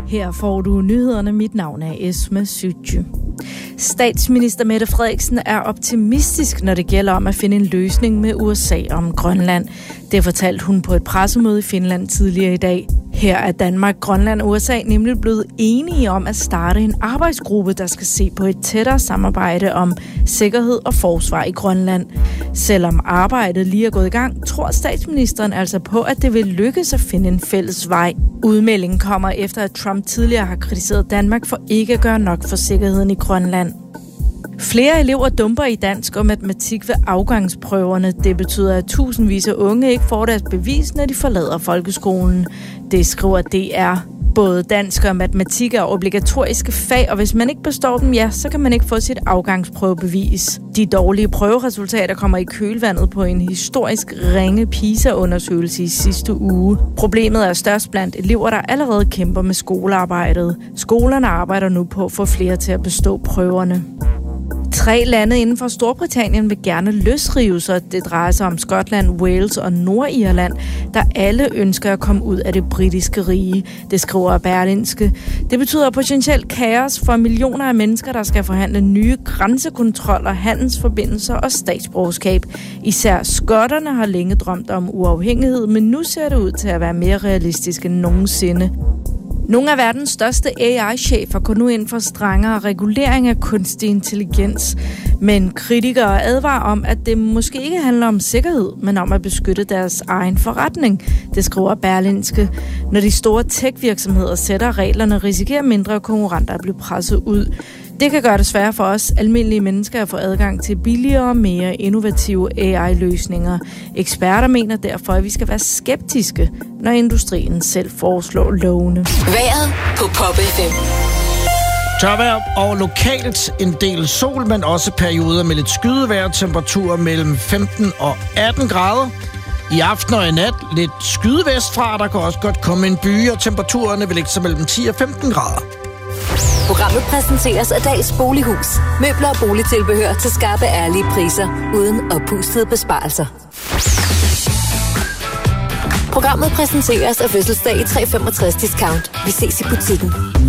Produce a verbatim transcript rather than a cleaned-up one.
Her får du nyhederne. Mit navn er Esma Sytje. Statsminister Mette Frederiksen er optimistisk, når det gælder om at finde en løsning med U S A om Grønland. Det fortalte hun på et pressemøde i Finland tidligere i dag. Her er Danmark, Grønland og U S A nemlig blevet enige om at starte en arbejdsgruppe, der skal se på et tættere samarbejde om sikkerhed og forsvar i Grønland. Selvom arbejdet lige er gået i gang, tror statsministeren altså på, at det vil lykkes at finde en fælles vej. Udmeldingen kommer efter, at Trump tidligere har kritiseret Danmark for ikke at gøre nok for sikkerheden i Grønland. Flere elever dumper i dansk og matematik ved afgangsprøverne. Det betyder, at tusindvis af unge ikke får deres bevis, når de forlader folkeskolen. Det skriver D R. Både dansk og matematik er obligatoriske fag, og hvis man ikke består dem, ja, så kan man ikke få sit afgangsprøvebevis. De dårlige prøveresultater kommer i kølvandet på en historisk ringe PISA-undersøgelse i sidste uge. Problemet er størst blandt elever, der allerede kæmper med skolearbejdet. Skolerne arbejder nu på at få flere til at bestå prøverne. Tre lande inden for Storbritannien vil gerne løsrive sig. Det drejer sig om Skotland, Wales og Nordirland, der alle ønsker at komme ud af det britiske rige. Det skriver Berlingske. Det betyder potentielt kaos for millioner af mennesker, der skal forhandle nye grænsekontroller, handelsforbindelser og statsborgerskab. Især skotterne har længe drømt om uafhængighed, men nu ser det ud til at være mere realistisk end nogensinde. Nogle af verdens største A I-chefer går nu ind for strengere regulering af kunstig intelligens. Men kritikere advarer om, at det måske ikke handler om sikkerhed, men om at beskytte deres egen forretning. Det skriver Berlingske. Når de store tech-virksomheder sætter reglerne, risikerer mindre konkurrenter at blive presset ud. Det kan gøre det svært for os almindelige mennesker at få adgang til billigere og mere innovative A I-løsninger. Eksperter mener derfor, at vi skal være skeptiske, når industrien selv foreslår lovene. Vejret på Pop F M. Tørvejr og lokalt en del sol, men også perioder med lidt skydevejr. Temperaturer mellem femten og atten grader. I aften og i nat lidt skydevestfra. Der kan også godt komme en by, og temperaturerne vil ligge sig mellem ti og femten grader. Programmet præsenteres af Dals Bolighus. Møbler og boligtilbehør til skarpe, ærlige priser, uden oppustede besparelser. Programmet præsenteres af Fødselsdag i tre femogtres discount. Vi ses i butikken.